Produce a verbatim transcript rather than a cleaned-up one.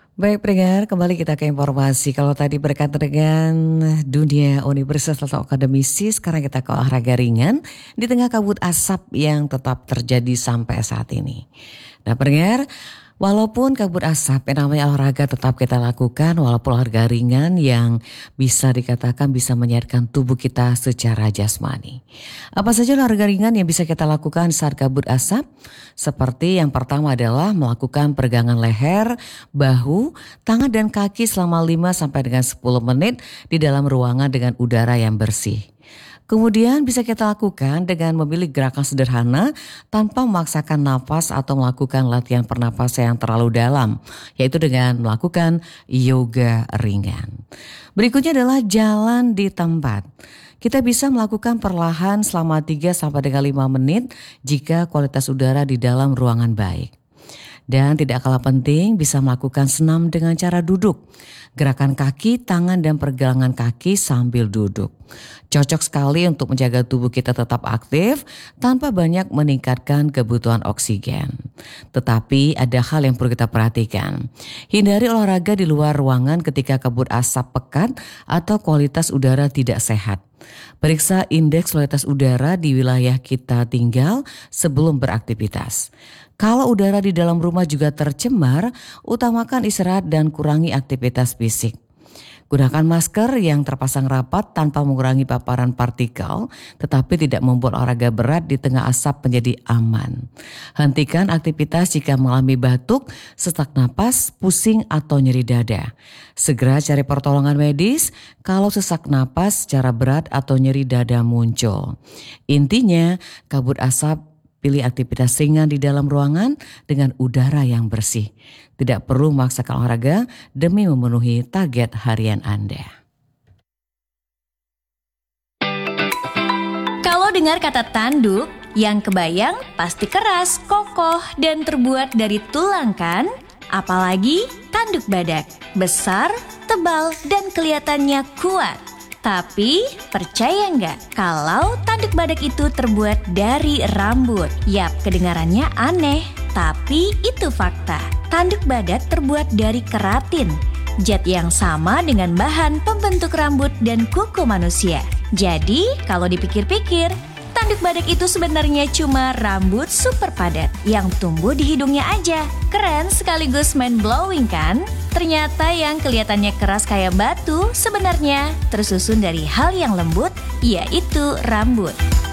Baik pendengar, kembali kita ke informasi. Kalau tadi berkaitan dengan dunia universitas atau akademisi, sekarang kita ke olahraga ringan di tengah kabut asap yang tetap terjadi sampai saat ini. Nah pendengar, walaupun kabut asap yang namanya olahraga tetap kita lakukan, walaupun olahraga ringan yang bisa dikatakan bisa menyehatkan tubuh kita secara jasmani. Apa saja olahraga ringan yang bisa kita lakukan saat kabut asap? Seperti yang pertama adalah melakukan peregangan leher, bahu, tangan dan kaki selama lima sampai dengan sepuluh menit di dalam ruangan dengan udara yang bersih. Kemudian bisa kita lakukan dengan memilih gerakan sederhana tanpa memaksakan napas atau melakukan latihan pernapasan yang terlalu dalam, yaitu dengan melakukan yoga ringan. Berikutnya adalah jalan di tempat. Kita bisa melakukan perlahan selama tiga sampai dengan lima menit jika kualitas udara di dalam ruangan baik. Dan tidak kalah penting bisa melakukan senam dengan cara duduk. Gerakan kaki, tangan dan pergelangan kaki sambil duduk. Cocok sekali untuk menjaga tubuh kita tetap aktif tanpa banyak meningkatkan kebutuhan oksigen. Tetapi ada hal yang perlu kita perhatikan. Hindari olahraga di luar ruangan ketika kabut asap pekat atau kualitas udara tidak sehat. Periksa indeks kualitas udara di wilayah kita tinggal sebelum beraktivitas. Kalau udara di dalam rumah juga tercemar, utamakan istirahat dan kurangi aktivitas fisik. Gunakan masker yang terpasang rapat tanpa mengurangi paparan partikel, tetapi tidak membuat olahraga berat di tengah asap menjadi aman. Hentikan aktivitas jika mengalami batuk, sesak napas, pusing atau nyeri dada. Segera cari pertolongan medis kalau sesak napas secara berat atau nyeri dada muncul. Intinya, kabut asap pilih aktivitas ringan di dalam ruangan dengan udara yang bersih. Tidak perlu memaksakan olahraga demi memenuhi target harian Anda. Kalau dengar kata tanduk, yang kebayang pasti keras, kokoh, dan terbuat dari tulang kan? Apalagi tanduk badak, besar, tebal, dan kelihatannya kuat. Tapi percaya nggak kalau tanduk badak itu terbuat dari rambut? Yap, kedengarannya aneh, tapi itu fakta. Tanduk badak terbuat dari keratin, zat yang sama dengan bahan pembentuk rambut dan kuku manusia. Jadi kalau dipikir-pikir, tanduk badak itu sebenarnya cuma rambut super padat yang tumbuh di hidungnya aja. Keren sekaligus mind-blowing kan? Ternyata yang kelihatannya keras kayak batu sebenarnya tersusun dari hal yang lembut, yaitu rambut.